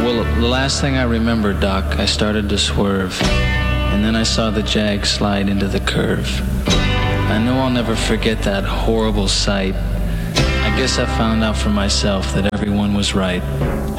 Well, the last thing I remember, Doc, I started to swerve, and then I saw the Jag slide into the curve. I know I'll never forget that horrible sight. I guess I found out for myself that everyone was right.